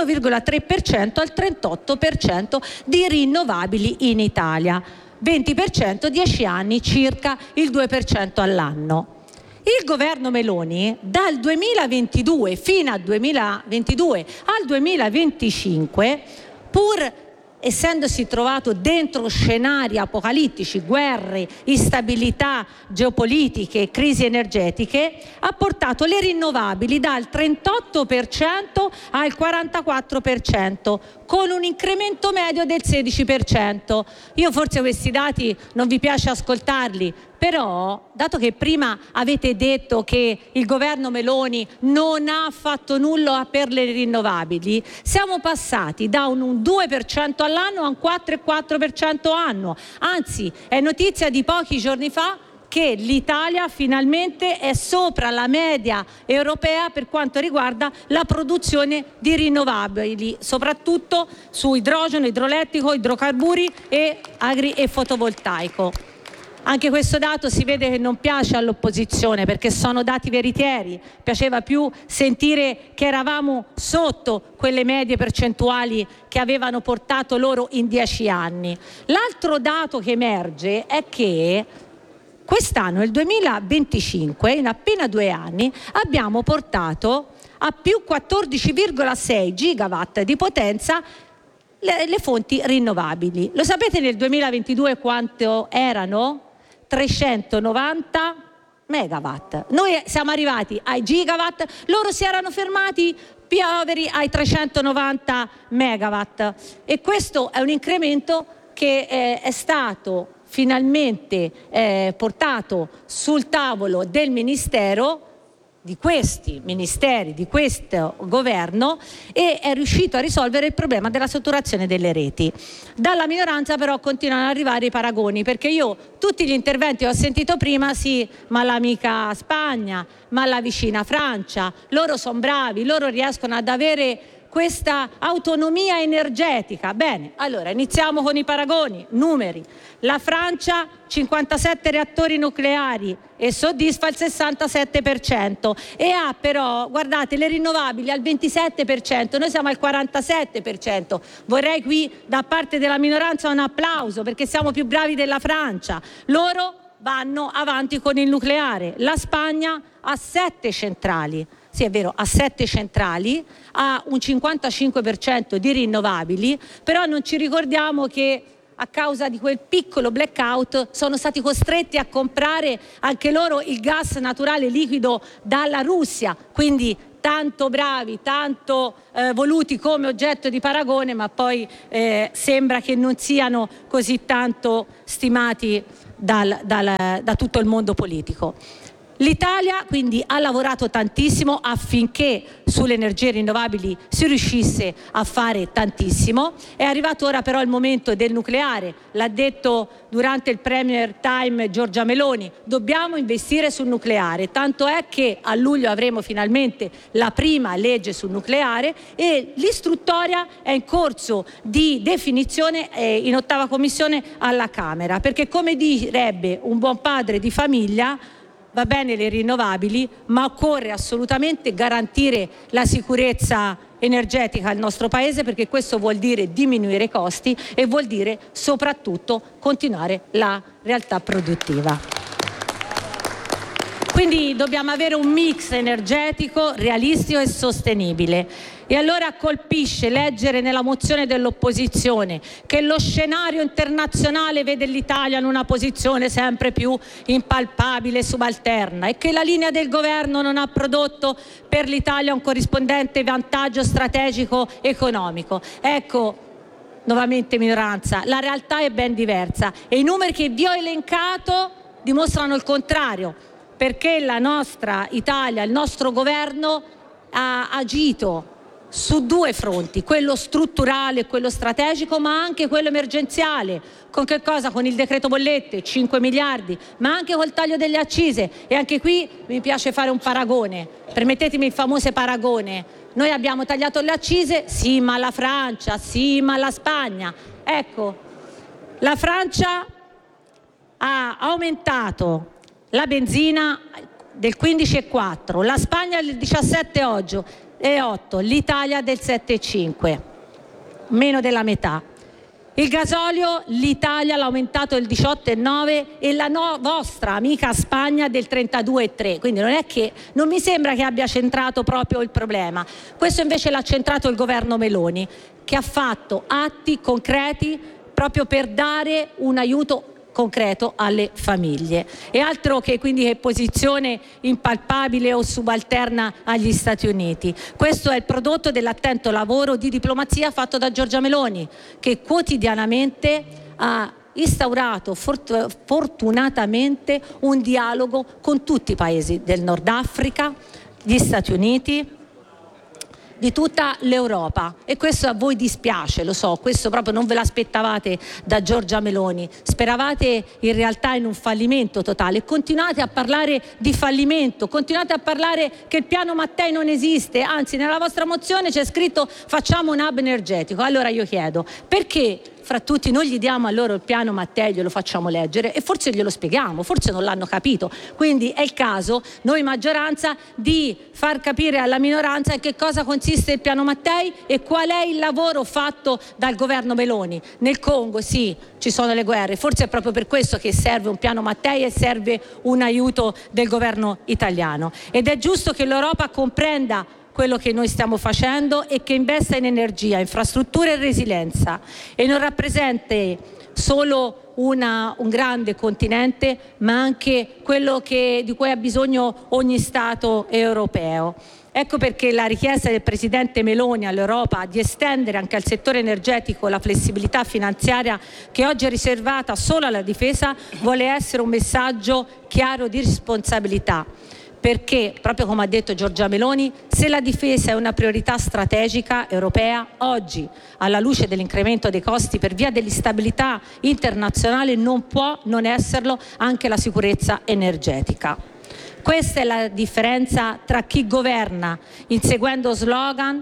31,3% al 38% di rinnovabili in Italia, 20%, 10 anni, circa il 2% all'anno. Il governo Meloni dal 2022 fino al 2022 al 2025, pur essendosi trovato dentro scenari apocalittici, guerre, instabilità geopolitiche, crisi energetiche, ha portato le rinnovabili dal 38% al 44%, con un incremento medio del 16%. Io forse questi dati non vi piace ascoltarli, però, dato che prima avete detto che il governo Meloni non ha fatto nulla per le rinnovabili, siamo passati da un 2% all'anno a un 4,4% annuo. Anzi, è notizia di pochi giorni fa che l'Italia finalmente è sopra la media europea per quanto riguarda la produzione di rinnovabili, soprattutto su idrogeno, idroelettrico, idrocarburi e agri e fotovoltaico. Anche questo dato si vede che non piace all'opposizione, perché sono dati veritieri. Piaceva più sentire che eravamo sotto quelle medie percentuali che avevano portato loro in 10 anni. L'altro dato che emerge è che quest'anno, nel 2025, in appena 2 anni, abbiamo portato a più 14,6 gigawatt di potenza le fonti rinnovabili. Lo sapete nel 2022 quanto erano? 390 megawatt. Noi siamo arrivati ai gigawatt, loro si erano fermati poveri ai 390 megawatt, e questo è un incremento che è stato finalmente portato sul tavolo del Ministero, di questi ministeri, di questo governo, e è riuscito a risolvere il problema della saturazione delle reti. Dalla minoranza però continuano ad arrivare i paragoni, perché io tutti gli interventi che ho sentito prima, sì, ma l'amica Spagna, ma la vicina Francia, loro sono bravi, loro riescono ad avere questa autonomia energetica. Bene, allora iniziamo con i paragoni, numeri. La Francia 57 reattori nucleari e soddisfa il 67% e ha però, guardate, le rinnovabili al 27%, noi siamo al 47%. Vorrei qui da parte della minoranza un applauso perché siamo più bravi della Francia. Loro vanno avanti con il nucleare. La Spagna ha 7 centrali. Sì, è vero, ha 7 centrali, ha un 55% di rinnovabili, però non ci ricordiamo che a causa di quel piccolo blackout sono stati costretti a comprare anche loro il gas naturale liquido dalla Russia, quindi tanto bravi, tanto voluti come oggetto di paragone, ma poi sembra che non siano così tanto stimati da tutto il mondo politico. L'Italia quindi ha lavorato tantissimo affinché sulle energie rinnovabili si riuscisse a fare tantissimo. È arrivato ora però il momento del nucleare, l'ha detto durante il Premier Time Giorgia Meloni, dobbiamo investire sul nucleare, tanto è che a luglio avremo finalmente la prima legge sul nucleare e l'istruttoria è in corso di definizione in 8ª commissione alla Camera, perché come direbbe un buon padre di famiglia, va bene le rinnovabili, ma occorre assolutamente garantire la sicurezza energetica al nostro Paese, perché questo vuol dire diminuire i costi e vuol dire soprattutto continuare la realtà produttiva. Quindi dobbiamo avere un mix energetico realistico e sostenibile. E allora colpisce leggere nella mozione dell'opposizione che lo scenario internazionale vede l'Italia in una posizione sempre più impalpabile e subalterna e che la linea del governo non ha prodotto per l'Italia un corrispondente vantaggio strategico economico. Ecco, nuovamente minoranza, la realtà è ben diversa e i numeri che vi ho elencato dimostrano il contrario, perché la nostra Italia, il nostro governo ha agito su 2 fronti, quello strutturale e quello strategico, ma anche quello emergenziale. Con che cosa? Con il decreto bollette, 5 miliardi, ma anche col taglio delle accise. E anche qui mi piace fare un paragone, permettetemi il famoso paragone. Noi abbiamo tagliato le accise, sì, ma la Francia, sì, ma la Spagna. Ecco, la Francia ha aumentato la benzina del 15,4, la Spagna del 17,8, l'Italia del 7,5, meno della metà. Il gasolio l'Italia l'ha aumentato del 18,9 e la vostra amica Spagna del 32,3, quindi non mi sembra che abbia centrato proprio il problema. Questo invece l'ha centrato il governo Meloni, che ha fatto atti concreti proprio per dare un aiuto concreto alle famiglie e altro che quindi che posizione impalpabile o subalterna agli Stati Uniti. Questo è il prodotto dell'attento lavoro di diplomazia fatto da Giorgia Meloni, che quotidianamente ha instaurato fortunatamente un dialogo con tutti i paesi del Nord Africa, gli Stati Uniti, di tutta l'Europa, e questo a voi dispiace, lo so, questo proprio non ve l'aspettavate da Giorgia Meloni, speravate in realtà in un fallimento totale, continuate a parlare di fallimento, continuate a parlare che il piano Mattei non esiste, anzi nella vostra mozione c'è scritto facciamo un hub energetico. Allora io chiedo, perché fra tutti non gli diamo a loro il piano Mattei, glielo facciamo leggere e forse glielo spieghiamo, forse non l'hanno capito. Quindi è il caso, noi maggioranza, di far capire alla minoranza in che cosa consiste il piano Mattei e qual è il lavoro fatto dal governo Meloni. Nel Congo sì, ci sono le guerre, forse è proprio per questo che serve un piano Mattei e serve un aiuto del governo italiano. Ed è giusto che l'Europa comprenda quello che noi stiamo facendo e che investa in energia, infrastrutture e resilienza e non rappresenti solo un grande continente, ma anche quello di cui ha bisogno ogni Stato europeo. Ecco perché la richiesta del Presidente Meloni all'Europa di estendere anche al settore energetico la flessibilità finanziaria che oggi è riservata solo alla difesa vuole essere un messaggio chiaro di responsabilità. Perché, proprio come ha detto Giorgia Meloni, se la difesa è una priorità strategica europea, oggi, alla luce dell'incremento dei costi per via dell'instabilità internazionale, non può non esserlo anche la sicurezza energetica. Questa è la differenza tra chi governa inseguendo slogan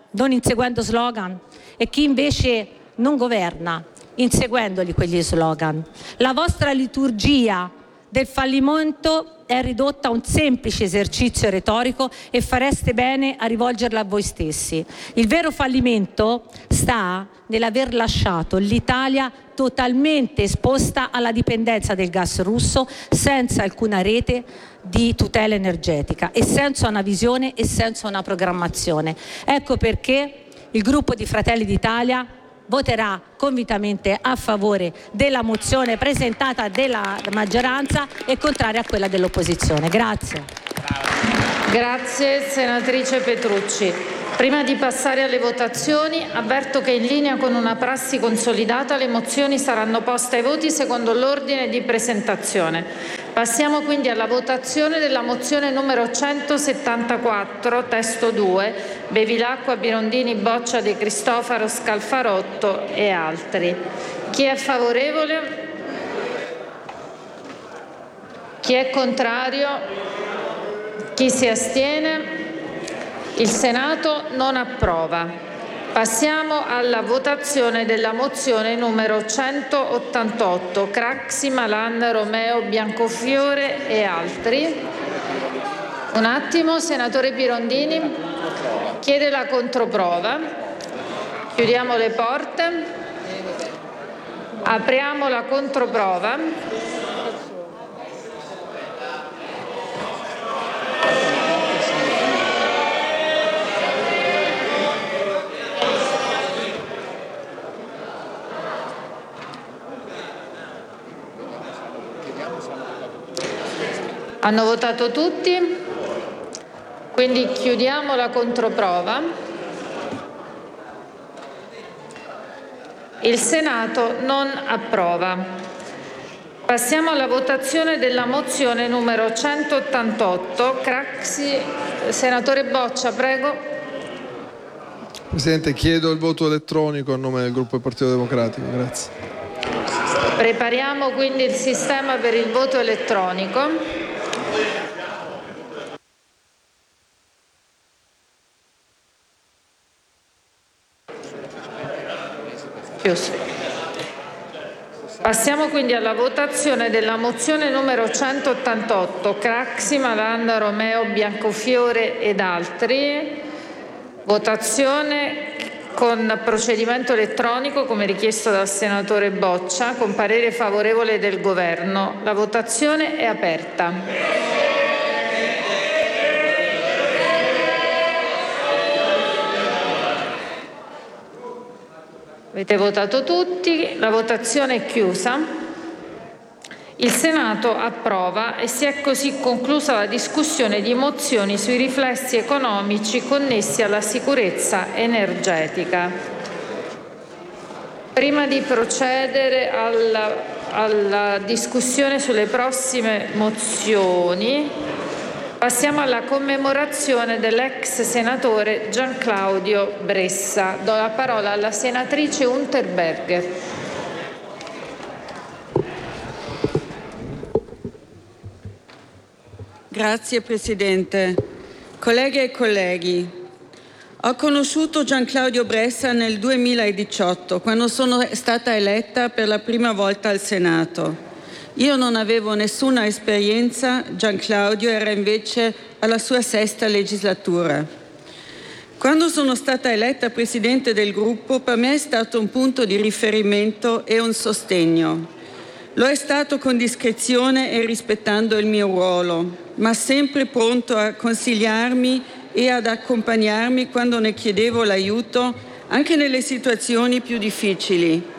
non inseguendo slogan, e chi invece non governa inseguendoli quegli slogan. La vostra liturgia del fallimento è ridotta a un semplice esercizio retorico e fareste bene a rivolgerla a voi stessi. Il vero fallimento sta nell'aver lasciato l'Italia totalmente esposta alla dipendenza del gas russo, senza alcuna rete di tutela energetica e senza una visione e senza una programmazione. Ecco perché il gruppo di Fratelli d'Italia voterà convintamente a favore della mozione presentata dalla maggioranza e contraria a quella dell'opposizione. Grazie. Grazie senatrice Petrucci. Prima di passare alle votazioni, avverto che in linea con una prassi consolidata le mozioni saranno poste ai voti secondo l'ordine di presentazione. Passiamo quindi alla votazione della mozione numero 174, testo 2, Bevilacqua, Birondini, Boccia, De Cristofaro, Scalfarotto e altri. Chi è favorevole? Chi è contrario? Chi si astiene? Il Senato non approva. Passiamo alla votazione della mozione numero 188, Craxi, Malan, Romeo, Biancofiore e altri. Un attimo, senatore Pirondini. Chiede la controprova. Chiudiamo le porte. Apriamo la controprova. Hanno votato tutti? Quindi chiudiamo la controprova. Il Senato non approva. Passiamo alla votazione della mozione numero 188. Craxi, senatore Boccia, prego. Presidente, chiedo il voto elettronico a nome del gruppo del Partito Democratico. Grazie. Prepariamo quindi il sistema per il voto elettronico. Passiamo quindi alla votazione della mozione numero 188, Craxi, Malan, Romeo, Biancofiore ed altri. Votazione con procedimento elettronico come richiesto dal senatore Boccia, con parere favorevole del Governo. La votazione è aperta. Avete votato tutti, la votazione è chiusa. Il Senato approva e si è così conclusa la discussione di mozioni sui riflessi economici connessi alla sicurezza energetica. Prima di procedere alla discussione sulle prossime mozioni, passiamo alla commemorazione dell'ex senatore Gianclaudio Bressa. Do la parola alla senatrice Unterberger. Grazie Presidente. Colleghe e colleghi, ho conosciuto Gianclaudio Bressa nel 2018, quando sono stata eletta per la prima volta al Senato. Io non avevo nessuna esperienza, Gianclaudio era invece alla sua 6ª legislatura. Quando sono stata eletta Presidente del gruppo, per me è stato un punto di riferimento e un sostegno. Lo è stato con discrezione e rispettando il mio ruolo, ma sempre pronto a consigliarmi e ad accompagnarmi quando ne chiedevo l'aiuto, anche nelle situazioni più difficili.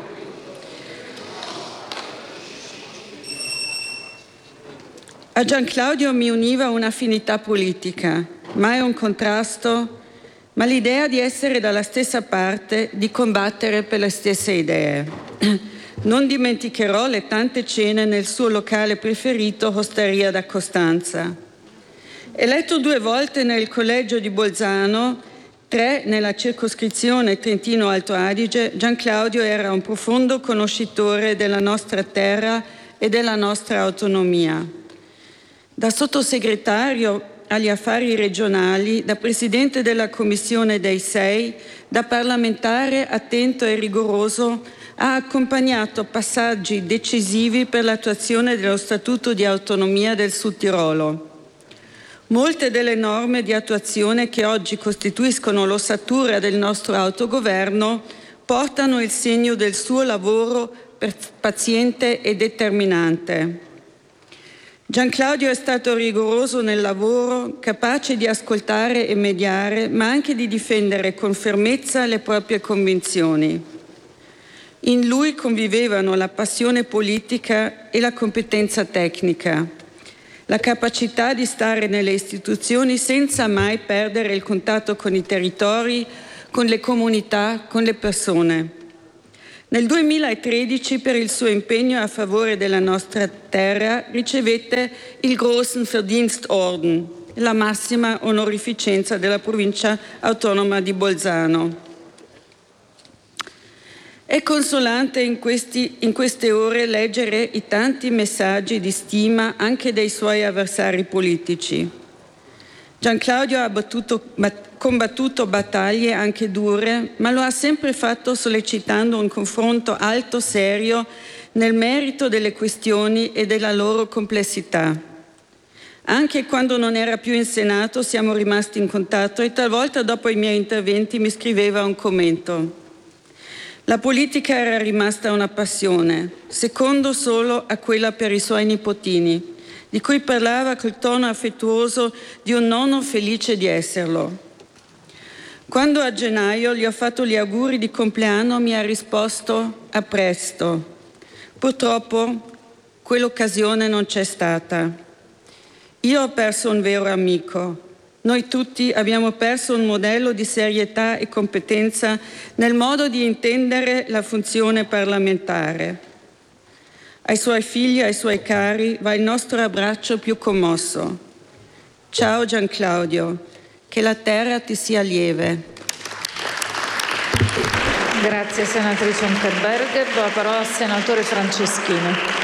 A Gianclaudio mi univa un'affinità politica, mai un contrasto, ma l'idea di essere dalla stessa parte, di combattere per le stesse idee. Non dimenticherò le tante cene nel suo locale preferito, Osteria da Costanza. Eletto 2 volte nel collegio di Bolzano, 3 nella circoscrizione Trentino-Alto Adige, Gianclaudio era un profondo conoscitore della nostra terra e della nostra autonomia. Da sottosegretario agli affari regionali, da Presidente della Commissione dei 6, da parlamentare attento e rigoroso, ha accompagnato passaggi decisivi per l'attuazione dello Statuto di autonomia del Sud Tirolo. Molte delle norme di attuazione che oggi costituiscono l'ossatura del nostro autogoverno portano il segno del suo lavoro paziente e determinante. Gianclaudio è stato rigoroso nel lavoro, capace di ascoltare e mediare, ma anche di difendere con fermezza le proprie convinzioni. In lui convivevano la passione politica e la competenza tecnica, la capacità di stare nelle istituzioni senza mai perdere il contatto con i territori, con le comunità, con le persone. Nel 2013, per il suo impegno a favore della nostra terra, ricevette il Großen Verdienstorden, la massima onorificenza della provincia autonoma di Bolzano. È consolante in queste ore leggere i tanti messaggi di stima anche dei suoi avversari politici. Gianclaudio ha combattuto battaglie anche dure, ma lo ha sempre fatto sollecitando un confronto alto, serio, nel merito delle questioni e della loro complessità. Anche quando non era più in Senato siamo rimasti in contatto e talvolta dopo i miei interventi mi scriveva un commento. La politica era rimasta una passione, secondo solo a quella per i suoi nipotini, di cui parlava col tono affettuoso di un nonno felice di esserlo. Quando a gennaio gli ho fatto gli auguri di compleanno mi ha risposto a presto. Purtroppo quell'occasione non c'è stata. Io ho perso un vero amico. Noi tutti abbiamo perso un modello di serietà e competenza nel modo di intendere la funzione parlamentare. Ai suoi figli e ai suoi cari va il nostro abbraccio più commosso. Ciao Gianclaudio, che la terra ti sia lieve. Grazie senatrice Unterberger. Do la parola al senatore Franceschini.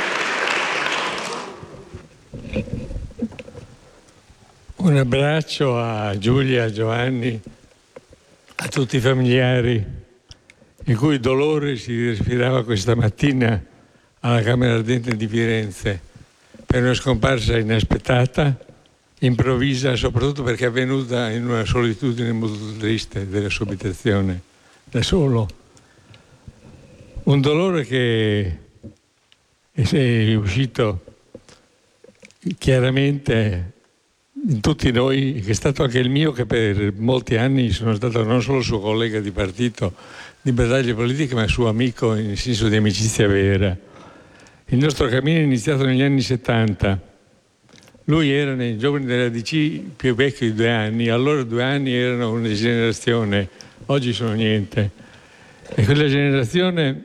Un abbraccio a Giulia, a Giovanni, a tutti i familiari il cui dolore si respirava questa mattina alla Camera Ardente di Firenze per una scomparsa inaspettata, improvvisa, soprattutto perché è avvenuta in una solitudine molto triste della sua abitazione, da solo. Un dolore che è uscito chiaramente in tutti noi, che è stato anche il mio, che per molti anni sono stato non solo suo collega di partito, di battaglie politiche, ma suo amico in senso di amicizia vera. Il nostro cammino è iniziato negli anni 70. Lui era nei giovani della DC più vecchio di 2 anni, allora 2 anni erano una generazione, oggi sono niente. E quella generazione,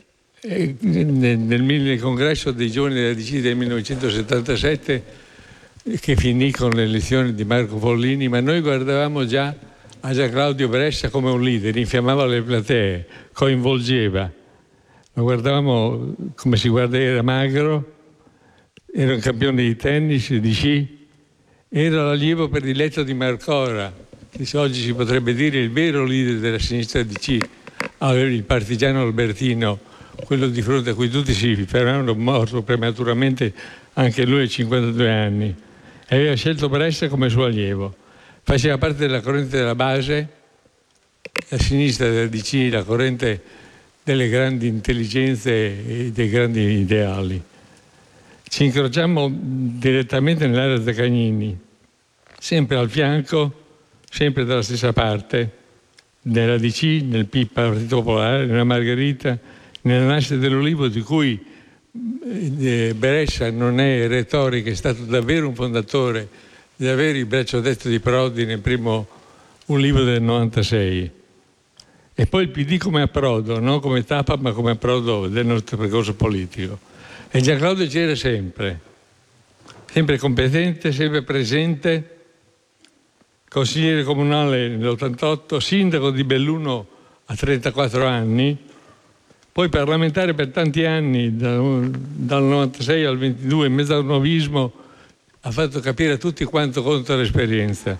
nel congresso dei giovani della DC del 1977, che finì con l'elezione di Marco Follini, ma noi guardavamo già a Gianclaudio Brescia come un leader, infiammava le platee, coinvolgeva. Lo guardavamo come si guarda, era magro, era un campione di tennis, di sci, era l'allievo prediletto di Marcora, che oggi si potrebbe dire il vero leader della sinistra DC, il partigiano albertino, quello di fronte a cui tutti si fermavano, morto prematuramente anche lui a 52 anni. E aveva scelto Brescia come suo allievo. Faceva parte della corrente della base, la sinistra della DC, la corrente delle grandi intelligenze e dei grandi ideali. Ci incrociammo direttamente nell'area Zaccagnini, sempre al fianco, sempre dalla stessa parte, nella DC, nel PIP, Partito Popolare, nella Margherita, nella nascita dell'Ulivo, di cui Brescia non è retorica, è stato davvero un fondatore, davvero il braccio destro di Prodi nel primo Ulivo del 96. E poi il PD come approdo, non come tappa, ma come approdo del nostro percorso politico. E Gianclaudio c'era sempre competente, sempre presente, consigliere comunale nell'88, sindaco di Belluno a 34 anni, poi parlamentare per tanti anni, dal 96 al 22, in mezzo al novismo, ha fatto capire a tutti quanto conta l'esperienza.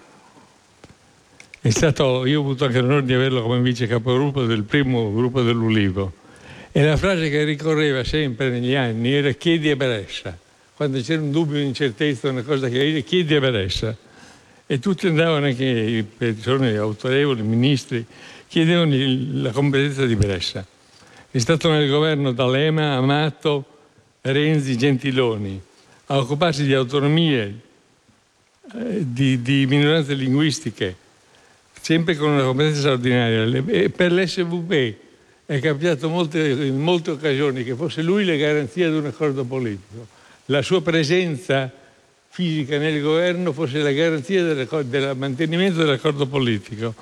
Io ho avuto anche l'onore di averlo come vice capogruppo del primo gruppo dell'Ulivo, e la frase che ricorreva sempre negli anni era chiedi a Brescia. Quando c'era un dubbio, un'incertezza, una cosa che chiedi a Brescia. E tutti andavano, anche persone autorevoli, ministri, chiedevano la competenza di Brescia. È stato nel governo D'Alema, Amato, Renzi, Gentiloni a occuparsi di autonomie, di minoranze linguistiche, sempre con una competenza straordinaria. E per l'SVP è capitato in molte occasioni che fosse lui la garanzia di un accordo politico. La sua presenza fisica nel governo fosse la garanzia del mantenimento dell'accordo politico.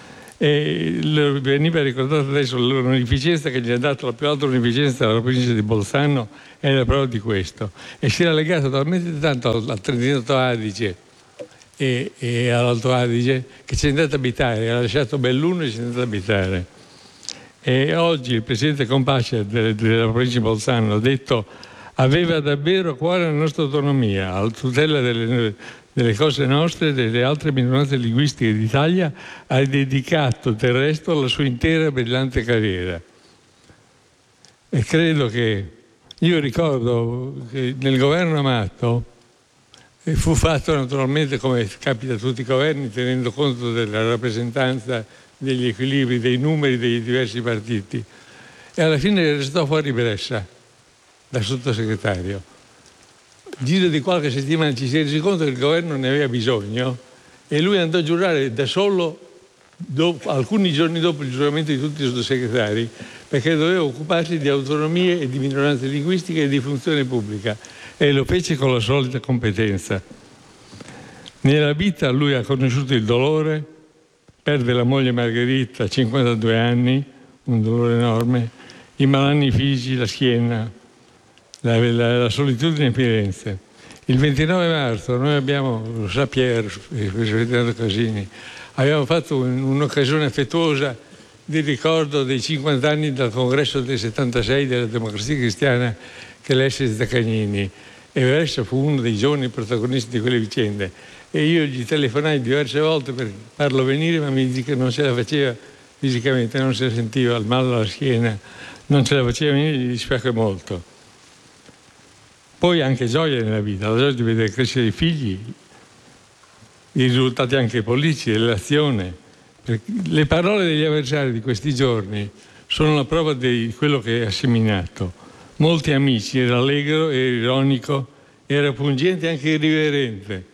E veniva ricordato adesso l'onorificenza che gli ha dato, la più alta onorificenza della provincia di Bolzano, è la prova di questo. E si era legato talmente tanto al Trentino Adige e all'Alto Adige che ci è andato ad abitare, ha lasciato Belluno e ci è andato ad abitare. E oggi il presidente Compace della provincia di Bolzano ha detto: aveva davvero a cuore la nostra autonomia, alla tutela delle cose nostre e delle altre minoranze linguistiche d'Italia, ha dedicato del resto la sua intera brillante carriera. E credo che, io ricordo che nel governo Amato fu fatto naturalmente, come capita a tutti i governi, tenendo conto della rappresentanza, degli equilibri, dei numeri dei diversi partiti, e alla fine restò fuori Brescia da sottosegretario. Giro di qualche settimana ci si è resi conto che il governo ne aveva bisogno e lui andò a giurare da solo alcuni giorni dopo il giuramento di tutti i sottosegretari, perché doveva occuparsi di autonomie e di minoranze linguistiche e di funzione pubblica, e lo fece con la solita competenza. Nella vita lui ha conosciuto il dolore, perde la moglie Margherita a 52 anni, un dolore enorme, i malanni fisici, la schiena, la solitudine a Firenze. Il 29 marzo noi abbiamo, lo sa Pier, Ferdinando Casini, abbiamo fatto un'occasione affettuosa di ricordo dei 50 anni dal congresso del 76 della Democrazia Cristiana che lesse Zaccagnini, e Brescia fu uno dei giovani protagonisti di quelle vicende, e io gli telefonai diverse volte per farlo venire, ma mi dice che non ce la faceva fisicamente, non se la sentiva, il mal alla schiena, non ce la faceva venire, gli dispiace molto. Poi anche gioia nella vita, la gioia di vedere crescere i figli, i risultati anche politici, dell'azione. Le parole degli avversari di questi giorni sono la prova di quello che ha seminato. Molti amici, era allegro, era ironico, era pungente e anche irriverente.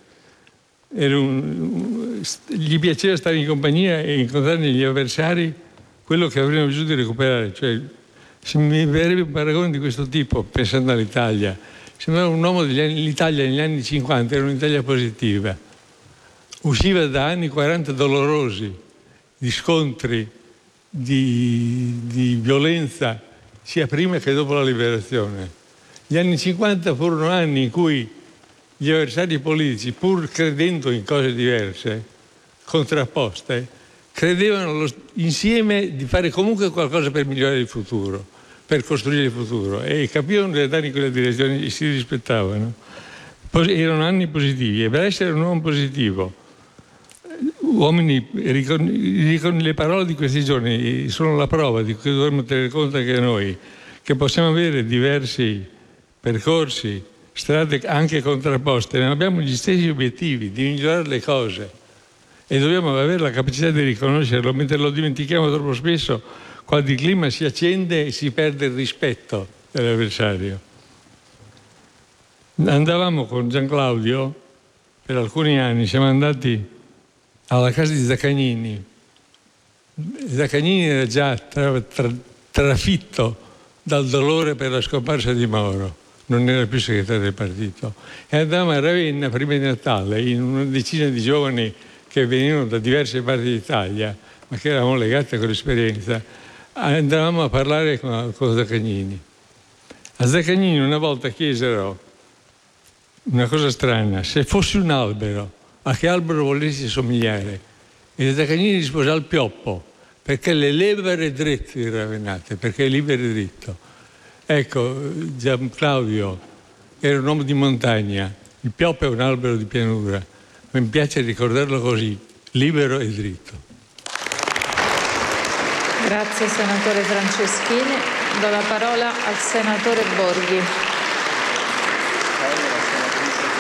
Gli piaceva stare in compagnia e incontrare negli avversari quello che avremmo bisogno di recuperare. Cioè, se mi verrebbe un paragone di questo tipo, pensando all'Italia, sembrava un uomo l'Italia negli anni 50 era un'Italia positiva. Usciva da anni 40 dolorosi, di scontri, di violenza, sia prima che dopo la liberazione. Gli anni 50 furono anni in cui gli avversari politici, pur credendo in cose diverse, contrapposte, credevano insieme di fare comunque qualcosa per migliorare il futuro, per costruire il futuro, e capivano di andare in quella direzione e si rispettavano. Erano anni positivi, e Brescia era un uomo positivo. Uomini, le parole di questi giorni sono la prova di cui dovremmo tenere conto anche noi, che possiamo avere diversi percorsi, strade anche contrapposte, ma abbiamo gli stessi obiettivi di migliorare le cose, e dobbiamo avere la capacità di riconoscerlo, mentre lo dimentichiamo troppo spesso quando il clima si accende e si perde il rispetto dell'avversario. Andavamo con Gian Claudio, per alcuni anni siamo andati alla casa di Zaccagnini. Zaccagnini era già trafitto dal dolore per la scomparsa di Moro, non era più segretario del partito, e andavamo a Ravenna prima di Natale in una decina di giovani che venivano da diverse parti d'Italia, ma che eravamo legati a quell'esperienza. Andavamo a parlare con Zaccagnini. A Zaccagnini una volta chiesero una cosa strana: se fossi un albero, a che albero volessi somigliare? E Zaccagnini rispose: al pioppo, perché le levere dritte di Ravennate, perché è libero e dritto. Ecco, Gian Claudio era un uomo di montagna, Il pioppo è un albero di pianura, ma mi piace ricordarlo così, libero e dritto. Grazie senatore Franceschini. Do la parola al senatore Borghi.